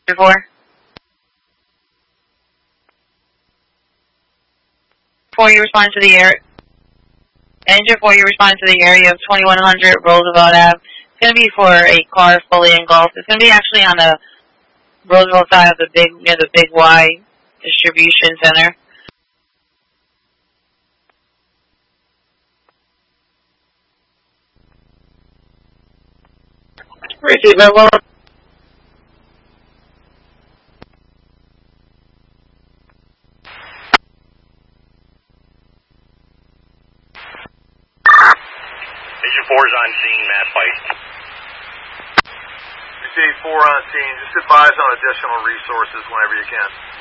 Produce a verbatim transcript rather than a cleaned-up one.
four. Four, you respond to the air. Engine four, you respond to the area of twenty-one hundred Roosevelt Avenue. It's going to be for a car fully engulfed. It's going to be actually on the Roosevelt side of the big, near the Big Y distribution center. Receive that one. Agent four is on scene, mass fight. Receive four on scene. Just advise on additional resources whenever you can.